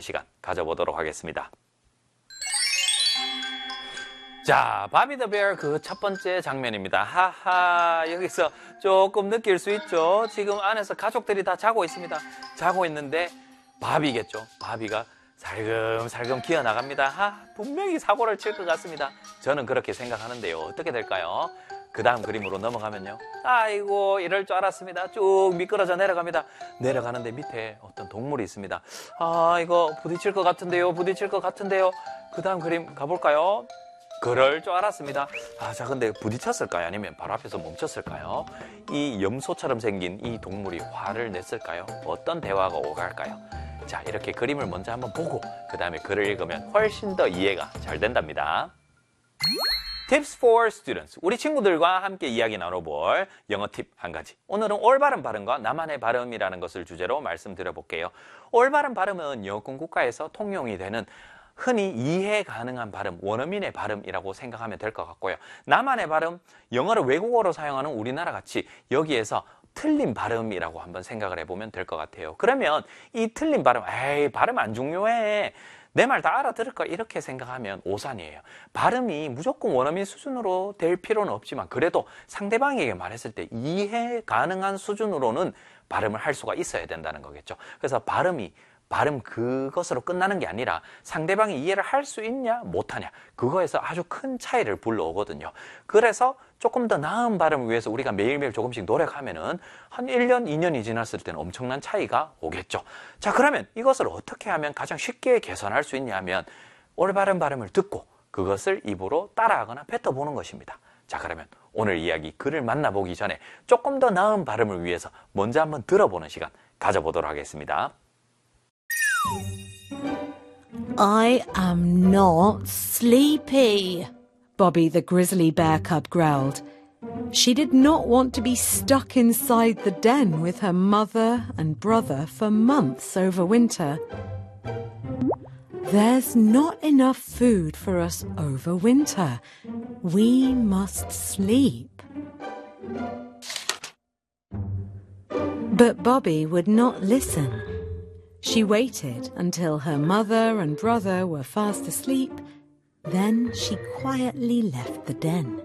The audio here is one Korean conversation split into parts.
시간 가져보도록 하겠습니다. 자, 바비 더 베어 그 첫 번째 장면입니다. 하하, 여기서 조금 느낄 수 있죠. 지금 안에서 가족들이 다 자고 있습니다. 자고 있는데 바비겠죠. 바비가 살금살금 기어나갑니다. 분명히 사고를 칠 것 같습니다. 저는 그렇게 생각하는데요. 어떻게 될까요? 그 다음 그림으로 넘어가면요. 아이고, 이럴 줄 알았습니다. 쭉 미끄러져 내려갑니다. 내려가는데 밑에 어떤 동물이 있습니다. 아, 이거 부딪힐 것 같은데요. 부딪힐 것 같은데요. 그 다음 그림 가볼까요? 그럴 줄 알았습니다. 자, 근데 부딪혔을까요? 아니면 바로 앞에서 멈췄을까요? 이 염소처럼 생긴 이 동물이 화를 냈을까요? 어떤 대화가 오갈까요? 자, 이렇게 그림을 먼저 한번 보고 그 다음에 글을 읽으면 훨씬 더 이해가 잘 된답니다. Tips for students. 우리 친구들과 함께 이야기 나눠볼 영어 팁 한 가지. 오늘은 올바른 발음과 나만의 발음이라는 것을 주제로 말씀드려볼게요. 올바른 발음은 영어 공부과에서 통용이 되는 흔히 이해 가능한 발음, 원어민의 발음이라고 생각하면 될 것 같고요. 나만의 발음, 영어를 외국어로 사용하는 우리나라 같이 여기에서 틀린 발음이라고 한번 생각을 해보면 될 것 같아요. 그러면 이 틀린 발음, 발음 안 중요해. 내 말 다 알아들을 거 이렇게 생각하면 오산이에요. 발음이 무조건 원어민 수준으로 될 필요는 없지만 그래도 상대방에게 말했을 때 이해 가능한 수준으로는 발음을 할 수가 있어야 된다는 거겠죠. 그래서 발음 그것으로 끝나는 게 아니라 상대방이 이해를 할 수 있냐 못하냐 그거에서 아주 큰 차이를 불러오거든요. 그래서 조금 더 나은 발음을 위해서 우리가 매일매일 조금씩 노력하면은 한 1년, 2년이 지났을 때는 엄청난 차이가 오겠죠. 자, 그러면 이것을 어떻게 하면 가장 쉽게 개선할 수 있냐 하면 올바른 발음을 듣고 그것을 입으로 따라하거나 뱉어보는 것입니다. 자, 그러면 오늘 이야기 글을 만나보기 전에 조금 더 나은 발음을 위해서 먼저 한번 들어보는 시간 가져보도록 하겠습니다. I am not sleepy, Bobby the grizzly bear cub growled. She did not want to be stuck inside the den with her mother and brother for months over winter. There's not enough food for us over winter. We must sleep. But Bobby would not listen. She waited until her mother and brother were fast asleep. Then she quietly left the den.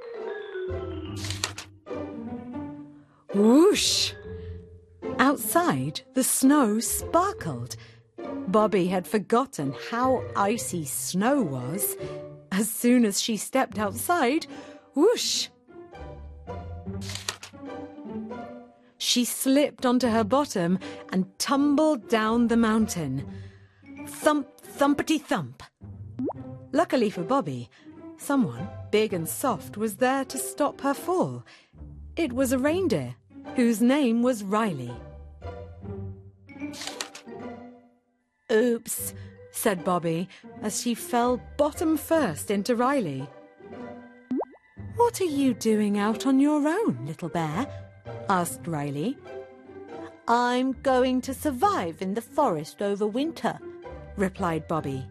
Whoosh! Outside, the snow sparkled. Bobby had forgotten how icy snow was. As soon as she stepped outside, whoosh! She slipped onto her bottom and tumbled down the mountain. Thump, thumpity thump. Luckily for Bobby, someone big and soft was there to stop her fall. It was a reindeer, whose name was Riley. Oops, said Bobby, as she fell bottom first into Riley. What are you doing out on your own, little bear? Asked Riley. I'm going to survive in the forest over winter, replied Bobby.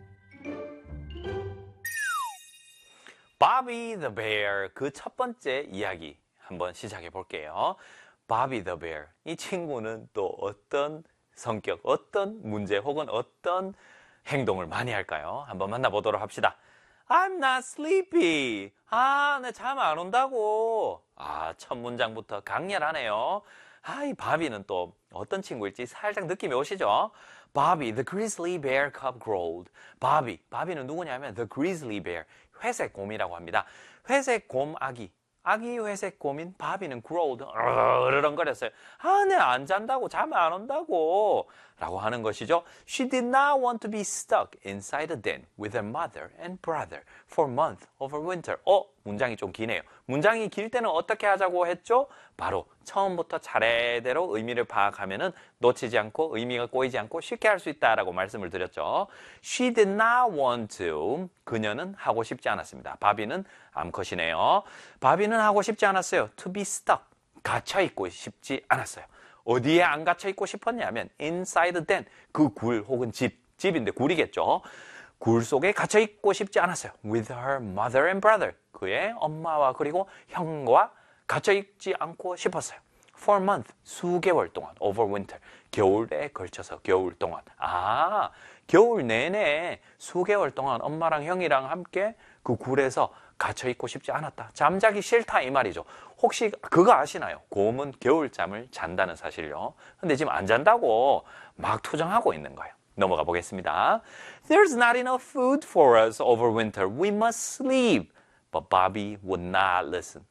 Bobby the Bear 그 첫 번째 이야기 한번 시작해 볼게요. Bobby the Bear 이 친구는 또 어떤 성격, 어떤 문제 혹은 어떤 행동을 많이 할까요? 한번 만나보도록 합시다. I'm not sleepy. 내 잠 안 온다고. 첫 문장부터 강렬하네요. 이 바비는 또 어떤 친구일지 살짝 느낌이 오시죠? Bobby, the grizzly bear cub growled. 바비는 누구냐면 the grizzly bear, 회색 곰이라고 합니다. 회색 곰 아기 회색 곰인 바비는 growled, 으르렁거렸어요. 내 안 잔다고, 잠 안 온다고 라고 하는 것이죠. She did not want to be stuck inside the den with her mother and brother for months over winter. 문장이 좀 기네요. 문장이 길 때는 어떻게 하자고 했죠? 바로 처음부터 차례대로 의미를 파악하면은 놓치지 않고 의미가 꼬이지 않고 쉽게 할 수 있다라고 말씀을 드렸죠. She did not want to. 그녀는 하고 싶지 않았습니다. 바비는 암컷이네요. 바비는 하고 싶지 않았어요. To be stuck. 갇혀있고 싶지 않았어요. 어디에 안 갇혀있고 싶었냐면 inside the den. 그 굴 혹은 집인데 굴이겠죠. 굴 속에 갇혀있고 싶지 않았어요. With her mother and brother. 그의 엄마와 그리고 형과 갇혀있지 않고 싶었어요. For a month. 수개월 동안. Over winter. 겨울에 걸쳐서 겨울 동안. 겨울 내내 수개월 동안 엄마랑 형이랑 함께 그 굴에서 갇혀 있고 싶지 않았다. 잠자기 싫다 이 말이죠. 혹시 그거 아시나요? 곰은 겨울잠을 잔다는 사실요. 근데 지금 안 잔다고 막 투정하고 있는 거예요. 넘어가 보겠습니다. There's not enough food for us over winter. We must sleep. But Bobby would not listen.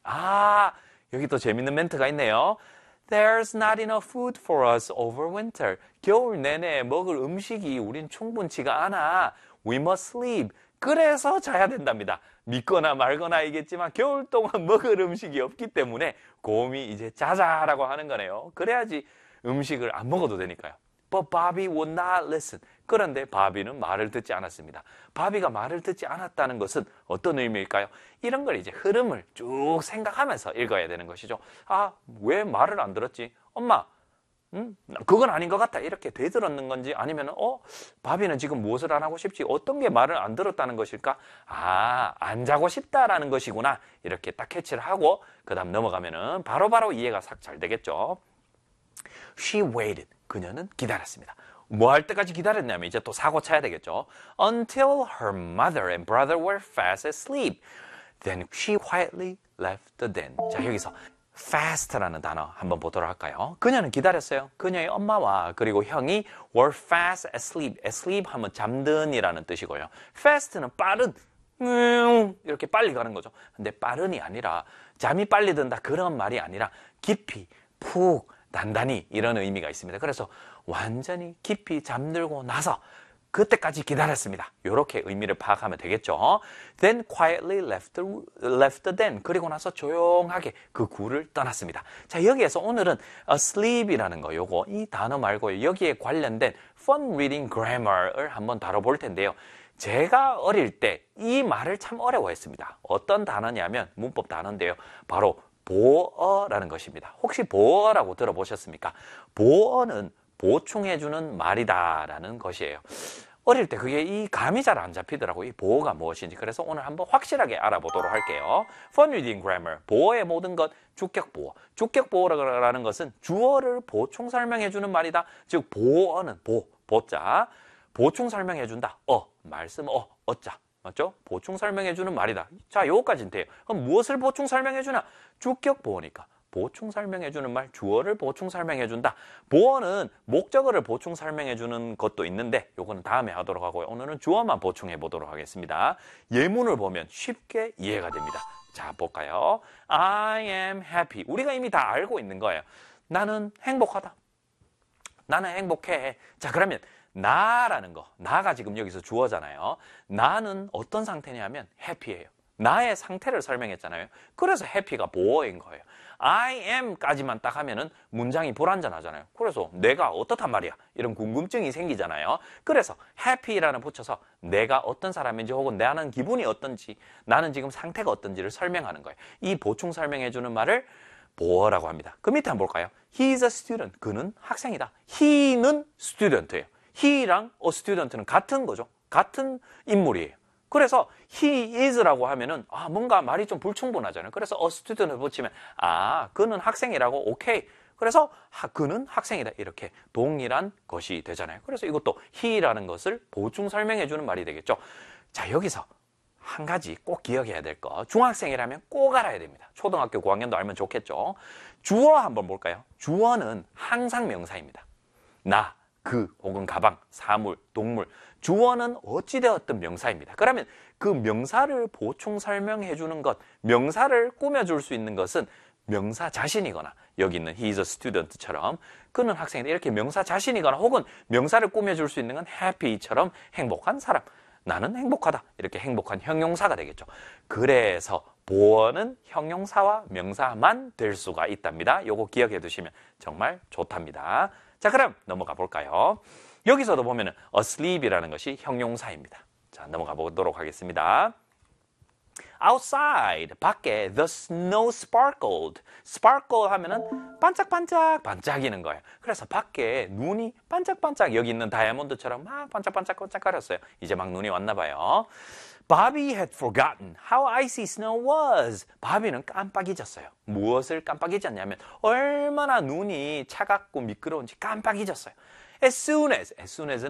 여기 또 재밌는 멘트가 있네요. There's not enough food for us over winter. 겨울 내내 먹을 음식이 우린 충분치가 않아. We must sleep. 그래서 자야 된답니다. 믿거나 말거나 알겠지만 겨울 동안 먹을 음식이 없기 때문에 곰이 이제 자자라고 하는 거네요. 그래야지 음식을 안 먹어도 되니까요. But Bobby would not listen. 그런데 바비는 말을 듣지 않았습니다. 바비가 말을 듣지 않았다는 것은 어떤 의미일까요? 이런 걸 이제 흐름을 쭉 생각하면서 읽어야 되는 것이죠. 왜 말을 안 들었지? 엄마, 그건 아닌 것 같다. 이렇게 되들었는 건지 아니면 바비는 지금 무엇을 안 하고 싶지? 어떤 게 말을 안 들었다는 것일까? 안 자고 싶다라는 것이구나. 이렇게 딱 캐치를 하고 그 다음 넘어가면은 바로바로 이해가 싹 잘 되겠죠. She waited. 그녀는 기다렸습니다. 뭐 할 때까지 기다렸냐면 이제 또 사고 쳐야 되겠죠. Until her mother and brother were fast asleep. Then she quietly left the den. 자, 여기서 fast라는 단어 한번 보도록 할까요? 그녀는 기다렸어요. 그녀의 엄마와 그리고 형이 were fast asleep. asleep 하면 잠든이라는 뜻이고요. fast는 빠른, 이렇게 빨리 가는 거죠. 근데 빠른이 아니라 잠이 빨리 든다 그런 말이 아니라 깊이, 푹, 단단히 이런 의미가 있습니다. 그래서 완전히 깊이 잠들고 나서 그때까지 기다렸습니다. 이렇게 의미를 파악하면 되겠죠. Then quietly left the den. 그리고 나서 조용하게 그 굴을 떠났습니다. 자, 여기에서 오늘은 asleep이라는 거, 요거 이 단어 말고 여기에 관련된 fun reading grammar을 한번 다뤄볼 텐데요. 제가 어릴 때 이 말을 참 어려워했습니다. 어떤 단어냐면 문법 단어인데요. 바로 보어라는 것입니다. 혹시 보어라고 들어보셨습니까? 보어는 보충해주는 말이다라는 것이에요. 어릴 때 그게 이 감이 잘 안 잡히더라고요. 이 보어가 무엇인지. 그래서 오늘 한번 확실하게 알아보도록 할게요. Fun reading grammar. 보어의 모든 것, 주격 보어. 주격 보어라는 것은 주어를 보충 설명해주는 말이다. 즉 보어는 보자. 보충 설명해준다. 말씀 어자. 맞죠? 보충 설명해주는 말이다. 자, 요거까지는 돼요. 그럼 무엇을 보충 설명해주나? 주격 보어니까. 보충 설명해주는 말, 주어를 보충 설명해준다. 보어는 목적어를 보충 설명해주는 것도 있는데 요거는 다음에 하도록 하고요. 오늘은 주어만 보충해 보도록 하겠습니다. 예문을 보면 쉽게 이해가 됩니다. 자, 볼까요? I am happy. 우리가 이미 다 알고 있는 거예요. 나는 행복하다. 나는 행복해. 자, 그러면 나라는 거, 나가 지금 여기서 주어잖아요. 나는 어떤 상태냐면 해피해요. 나의 상태를 설명했잖아요. 그래서 해피가 보어인 거예요. I am까지만 딱 하면은 문장이 불완전하잖아요. 그래서 내가 어떻단 말이야? 이런 궁금증이 생기잖아요. 그래서 happy라는 붙여서 내가 어떤 사람인지 혹은 나는 기분이 어떤지, 나는 지금 상태가 어떤지를 설명하는 거예요. 이 보충 설명해주는 말을 보어라고 합니다. 그 밑에 한번 볼까요? He is a student. 그는 학생이다. He는 student예요. He랑 a student는 같은 거죠. 같은 인물이에요. 그래서 he is라고 하면은 뭔가 말이 좀 불충분하잖아요. 그래서 a student을 붙이면 그는 학생이라고 오케이. 그래서 그는 학생이다. 이렇게 동일한 것이 되잖아요. 그래서 이것도 he라는 것을 보충 설명해 주는 말이 되겠죠. 자, 여기서 한 가지 꼭 기억해야 될 거. 중학생이라면 꼭 알아야 됩니다. 초등학교 고학년도 알면 좋겠죠. 주어 한번 볼까요? 주어는 항상 명사입니다. 나, 그 혹은 가방, 사물, 동물. 주어는 어찌되었든 명사입니다. 그러면 그 명사를 보충 설명해 주는 것, 명사를 꾸며줄 수 있는 것은 명사 자신이거나 여기 있는 he is a student처럼 그는 학생이다. 이렇게 명사 자신이거나 혹은 명사를 꾸며줄 수 있는 건 happy처럼 행복한 사람. 나는 행복하다. 이렇게 행복한 형용사가 되겠죠. 그래서 보어는 형용사와 명사만 될 수가 있답니다. 요거 기억해 두시면 정말 좋답니다. 자, 그럼 넘어가 볼까요? 여기서도 보면은 asleep이라는 것이 형용사입니다. 자, 넘어가 보도록 하겠습니다. Outside, 밖에 the snow sparkled. sparkle 하면은 반짝반짝 반짝이는 거예요. 그래서 밖에 눈이 반짝반짝 여기 있는 다이아몬드처럼 막 반짝반짝거렸어요. 이제 막 눈이 왔나 봐요. Bobby had forgotten how icy snow was. 바비는 깜빡 잊었어요. 무엇을 깜빡 잊었냐면 얼마나 눈이 차갑고 미끄러운지 깜빡 잊었어요. As soon as는